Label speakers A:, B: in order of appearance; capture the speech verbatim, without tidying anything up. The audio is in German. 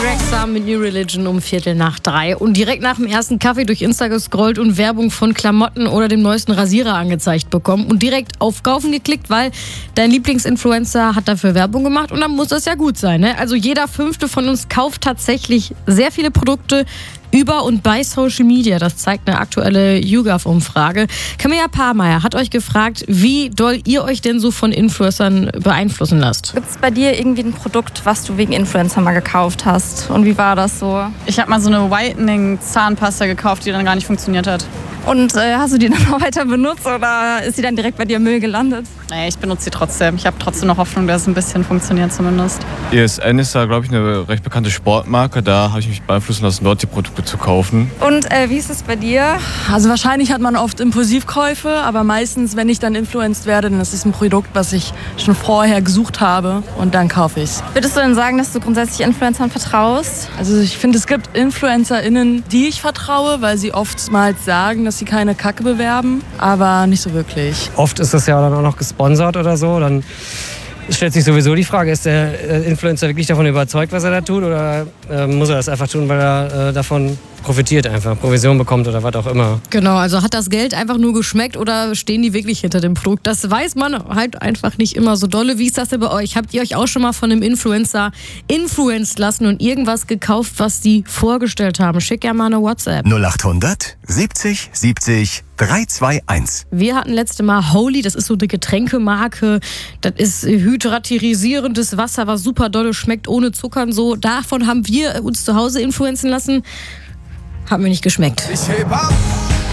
A: Rexha mit New Religion um Viertel nach drei. Und direkt nach dem ersten Kaffee durch Insta gescrollt und Werbung von Klamotten oder dem neuesten Rasierer angezeigt bekommen. Und direkt auf Kaufen geklickt, weil dein Lieblingsinfluencer hat dafür Werbung gemacht. Und dann muss das ja gut sein, ne? Also jeder Fünfte von uns kauft tatsächlich sehr viele Produkte über und bei Social Media. Das zeigt eine aktuelle YouGov-Umfrage. Camilla Pahrmeier hat euch gefragt, wie doll ihr euch denn so von Influencern beeinflussen lasst.
B: Gibt es bei dir irgendwie ein Produkt, was du wegen Influencer mal gekauft hast? Und wie war das so?
C: Ich habe mal so eine Whitening-Zahnpasta gekauft, die dann gar nicht funktioniert hat.
B: Und äh, hast du die dann auch weiter benutzt oder ist sie dann direkt bei dir im Müll gelandet?
C: Nee, ich benutze sie trotzdem. Ich habe trotzdem noch Hoffnung, dass es ein bisschen funktioniert zumindest.
D: E S N ist da, glaube ich, eine recht bekannte Sportmarke. Da habe ich mich beeinflussen lassen, dort die Produkte zu kaufen.
B: Und äh, wie ist es bei dir?
E: Also wahrscheinlich hat man oft Impulsivkäufe, aber meistens, wenn ich dann influenced werde, dann ist es ein Produkt, was ich schon vorher gesucht habe und dann kaufe ich es.
B: Würdest du denn sagen, dass du grundsätzlich Influencern vertraust?
E: Also ich finde, es gibt InfluencerInnen, die ich vertraue, weil sie oftmals sagen, dass sie keine Kacke bewerben, aber nicht so wirklich.
F: Oft ist das ja dann auch noch gesponsert oder so, dann stellt sich sowieso die Frage, ist der Influencer wirklich davon überzeugt, was er da tut, oder äh, muss er das einfach tun, weil er äh, davon profitiert, einfach Provision bekommt oder was auch immer.
A: Genau, also hat das Geld einfach nur geschmeckt oder stehen die wirklich hinter dem Produkt? Das weiß man halt einfach nicht immer so dolle. Wie ist das denn bei euch? Habt ihr euch auch schon mal von einem Influencer influenced lassen und irgendwas gekauft, was die vorgestellt haben? Schick ja mal eine WhatsApp.
G: null acht hundert siebzig siebzig drei zwei eins.
A: Wir hatten letzte Mal Holy, das ist so eine Getränkemarke. Das ist hydratisierendes Wasser, was super dolle schmeckt, ohne Zucker und so. Davon haben wir uns zu Hause influenzen lassen. Hat mir nicht geschmeckt.
H: Ich heb ab.